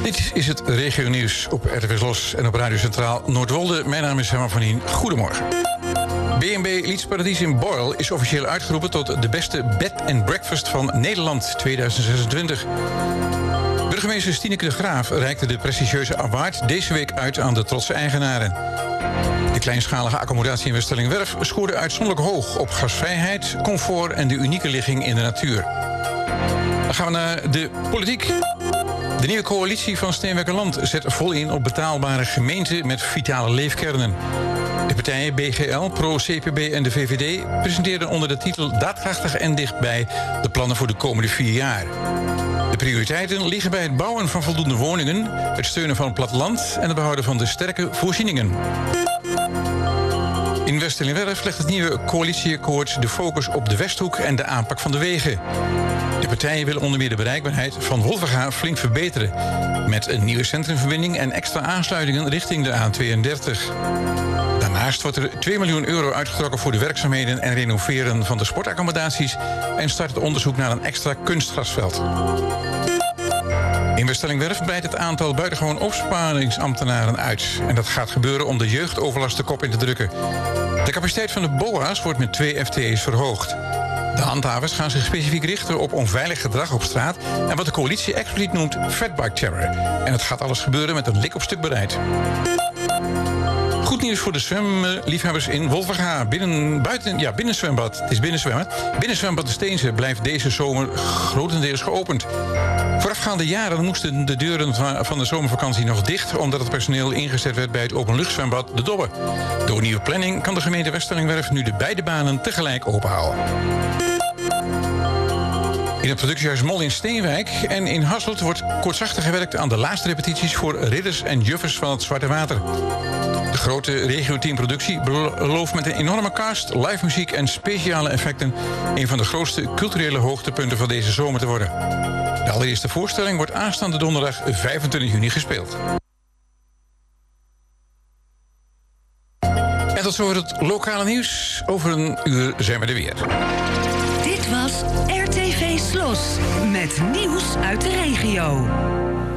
Dit is het regionieuws op RTV Los en op Radio Centraal Noordwolde. Mijn naam is Herman van Hien. Goedemorgen. B&B Leeds Paradies in Boyle is officieel uitgeroepen tot de beste bed and breakfast van Nederland 2026. Burgemeester Stineke de Graaf reikte de prestigieuze award deze week uit aan de trotse eigenaren. De kleinschalige accommodatie in Westerlingwerf scoorde uitzonderlijk hoog op gastvrijheid, comfort en de unieke ligging in de natuur. Dan gaan we naar de politiek. De nieuwe coalitie van Steenwijkerland zet vol in op betaalbare gemeenten met vitale leefkernen. De partijen BGL, Pro-CPB en de VVD presenteerden onder de titel Daadkrachtig en dichtbij de plannen voor de komende 4 jaar. De prioriteiten liggen bij het bouwen van voldoende woningen, het steunen van het platteland en het behouden van de sterke voorzieningen. In Westerlingwerf legt het nieuwe coalitieakkoord de focus op de Westhoek en de aanpak van de wegen. De partijen willen onder meer de bereikbaarheid van Wolverga flink verbeteren, met een nieuwe centrumverbinding en extra aansluitingen richting de A32. Daarnaast wordt er 2 miljoen euro uitgetrokken voor de werkzaamheden en renoveren van de sportaccommodaties en start het onderzoek naar een extra kunstgrasveld. In Westerlingwerf breidt het aantal buitengewoon opsparingsambtenaren uit. En dat gaat gebeuren om de jeugdoverlast de kop in te drukken. De capaciteit van de BOA's wordt met 2 FTE's verhoogd. De handhavers gaan zich specifiek richten op onveilig gedrag op straat en wat de coalitie expliciet noemt fatbike terror. En het gaat alles gebeuren met een lik op stuk beleid. Goed nieuws voor de zwemliefhebbers in Wolverga. Binnenzwembad. Het is binnenzwemmen. Binnenzwembad de Steense blijft deze zomer grotendeels geopend. Voorafgaande jaren moesten de deuren van de zomervakantie nog dicht, omdat het personeel ingezet werd bij het openluchtzwembad De Dobbe. Door nieuwe planning kan de gemeente Westerlingwerf nu de beide banen tegelijk openhouden. In het productiehuis Mol in Steenwijk en in Hasselt wordt kortzachtig gewerkt aan de laatste repetities voor ridders en juffers van het Zwarte Water. De grote regio-teamproductie belooft met een enorme cast, live muziek en speciale effecten een van de grootste culturele hoogtepunten van deze zomer te worden. De allereerste voorstelling wordt aanstaande donderdag 25 juni gespeeld. En tot zover het lokale nieuws. Over een uur zijn we er weer. Dit was RTV Slos met nieuws uit de regio.